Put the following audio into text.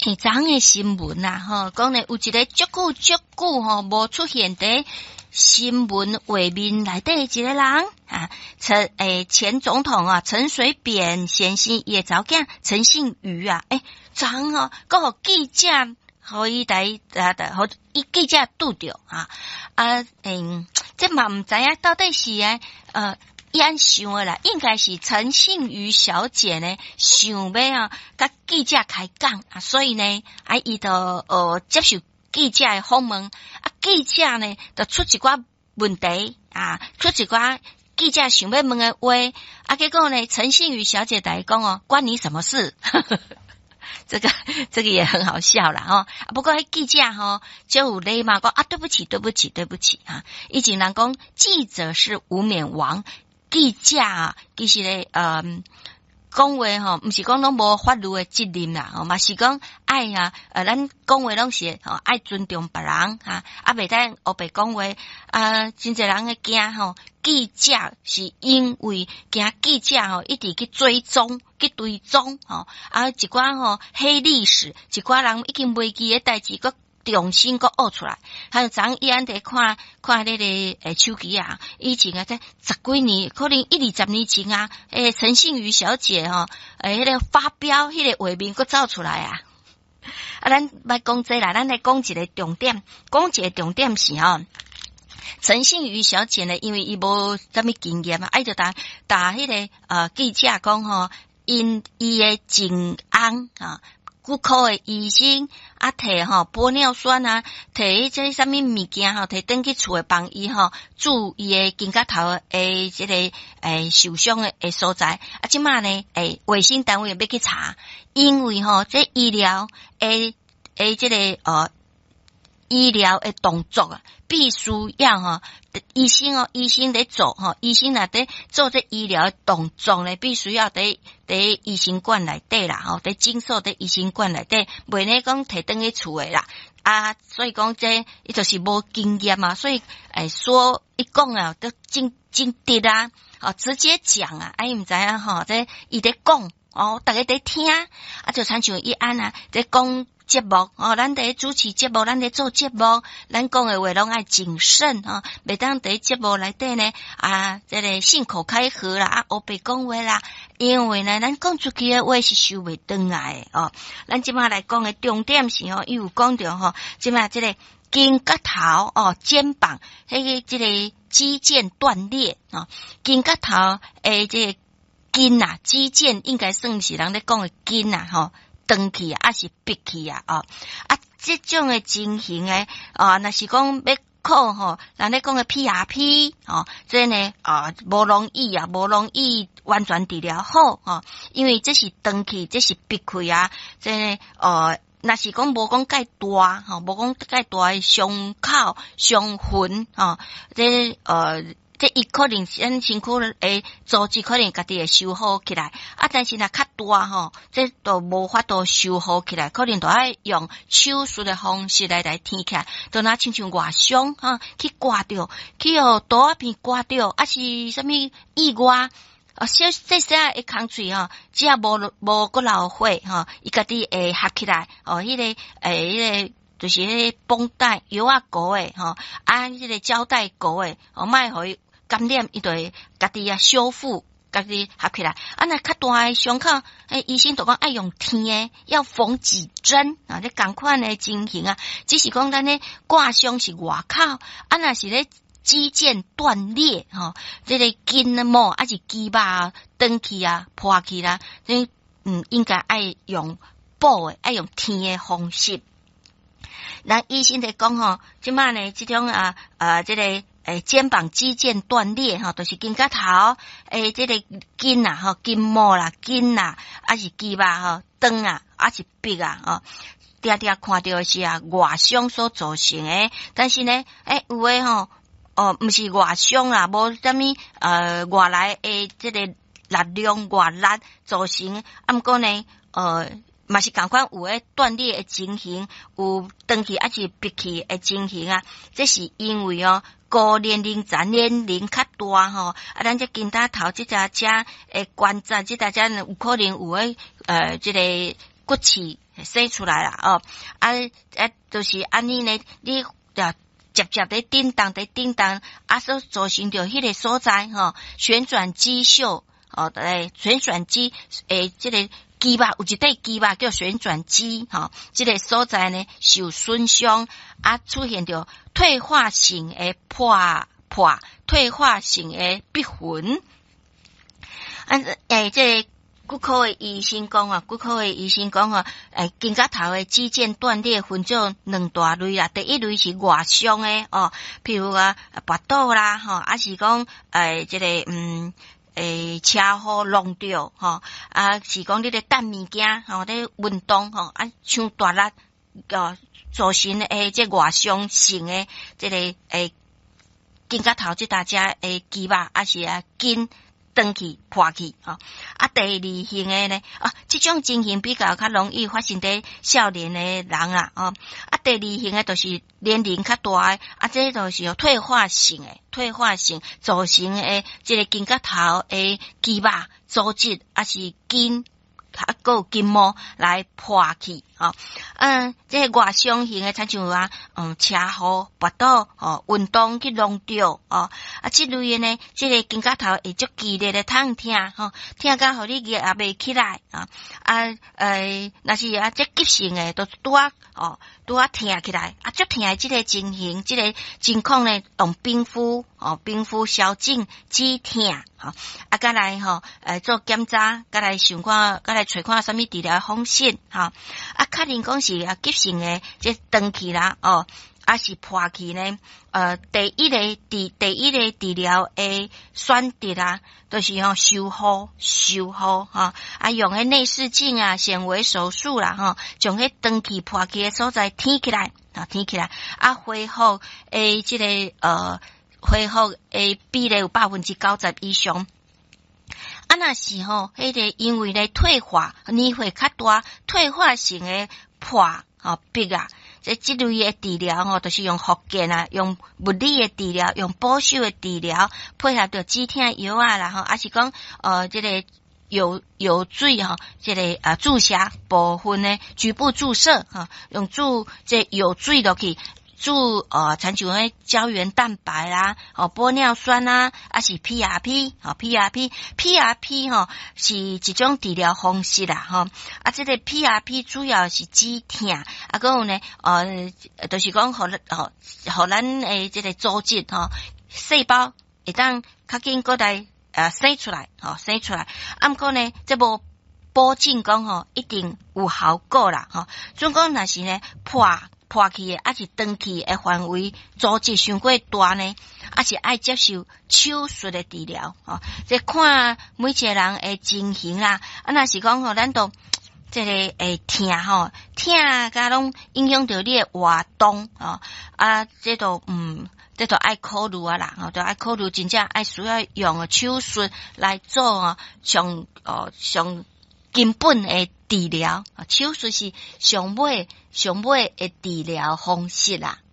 天早的新闻啊，讲呢有一个足久无出现在新闻画面内底一个人啊，前总统啊陈水扁先生也早囝陈信妤啊，昨个互记者互伊互记者拄着这嘛毋知影到底是伊安想的啦，应该是陈信妤小姐呢想要甲记者开讲啊，所以呢伊就接受记者的访问啊，记者呢就出一寡问题啊，出一寡记者想要问的话啊，结果呢陈信妤小姐来讲关你什么事？这个也很好笑啦不过记者就有礼貌讲对不起啊，以前人讲记者是无冕王，记者其实咧讲话毋是讲拢无法律的责任啦嘛是讲爱咱讲话拢是爱尊重别人袂当黑白讲话真侪人会惊记者是因为惊记者一直去追踪去追踪一寡黑历史，一寡人已经袂记的代志个重新个学出来，还有昨伊安在看那个手机啊，以前在10几年，可能10-20年前陈信妤小姐那个发表那个画面个走出来啊。咱来讲这啦，咱来讲一个重点，是陈信妤小姐呢，因为伊无啥物经验伊就答迄个记者讲因伊的前翁骨科的医生摕玻尿酸摕这什么物件摕登去厝诶帮伊注伊诶肩胛头诶这个受伤诶所在即马呢卫生单位要去查，因为这医疗诶这个医疗诶动作必须要医生在做医生在做这医疗动作呢，必须要在医生馆内底啦在诊所在医生馆内底，袂呢讲摕转去厝诶啦所以讲这伊就是无经验所以说一讲都真直直接讲伊毋知影这伊在讲大家在听就亲像伊安在讲节目咱在主持节目，咱在做节目，咱讲的话拢爱谨慎袂当在节目内底呢这个信口开河啦黑白讲话啦，因为呢咱讲出去的话是收袂转来的咱即马来讲的重点是伊有讲到即马这个肩胛头肩膀迄个这个肌腱断裂肩胛头这个筋肌腱应该算是人咧讲的筋断去还是闭去这种的情形若是讲要靠人咧讲的 PRP 这呢无容易完全治疗好因为这是断去，这是闭去这若是讲无讲介大无讲介大的伤口伤痕这伊可能咱身躯诶组织可能家己会修复起来但是若较大这都无法度修复起来，可能都要用手术的方式来填起来，都若亲像外伤去刮掉，去刀仔片刮掉是啥物意外小的空喙只要无个流血伊家己会合起来迄个就是迄个绷带药膏诶迄个胶带膏诶莫互伊感染，伊就会家己修复，家己合起来若较大诶伤口医生就讲爱用天诶，要缝几针这同款诶情形只是讲咱咧刮伤是外口若是咧肌腱断裂这个筋膜还是肌肉断去破去啦应该爱用补诶，爱用天诶方式。咱医生在讲即摆呢这种这个肩膀肌腱断裂就是肩胛头这个筋筋膜啦筋还是肌肉断还是闭定定看到是外伤所造成的，但是呢有诶毋是外伤啦，无啥物外来诶这个力量外力造成毋过呢嘛是同款有诶断裂诶情形，有断去还是闭去诶情形这是因为高年龄层年龄较大咱这肩胛头这诶关节这有可能有这个骨刺生出来啦哦，就是安尼呢，你接咧叮当所造成着迄个所在旋转肌袖旋转肌这个肌肉有一块肌肉叫旋转肌这个所在呢受损伤出现着退化性的退化性的闭痕这个骨科的医生讲肩胛头的肌腱断裂分做两大类啦。第一类是外伤的譬如跋倒啦是讲这个车祸弄掉是讲你咧等物件咧运动像大力造成这外伤性的这个肩胛头这大只肌肉是筋断去破去第二型的呢这种情形比较容易发生在少年的人啦第二型的就是年龄较大的这就是有退化性造成的这个肩胛头的肌肉组织是筋还有筋膜来破去这个外伤型的亲像车祸跋倒运动去弄掉这类的呢这个肩胛头会足剧烈的痛听到互你也袂起来若是这急性的都拄啊疼起来足疼的这个情形这个情况呢用冰敷消肿止疼再来做检查再来想看再来找看什么治疗方式确定讲是急性的这断去啦是破去呢第一个治疗的选择就是修复用迄内视镜显微手术啦将迄断去破去的所在填起来恢复这个恢复比例有90%以上若是迄个因为咧退化年岁较大退化性的破壁这类的治疗就是用复健用物理的治疗用保守的治疗配合着止痛药啦是讲这个有水这个注射部分呢局部注射用这有水落去注亲像迄胶原蛋白啦玻尿酸是 PRP 是一种治疗方式啦这个 PRP 主要是止痛还有呢就是讲互咱的这个组织细胞会当较紧过来生出来不过呢这无保证讲一定有效果啦总讲若是呢破去的是断去的范围组织伤过大呢是爱接受手术的治疗这看每一个人的情形啦若是讲咱都这个疼甲拢影响到你的活动这都爱考虑啦都爱考虑真正爱需要用手术来做上根本的治疗手术是上尾的治疗方式啦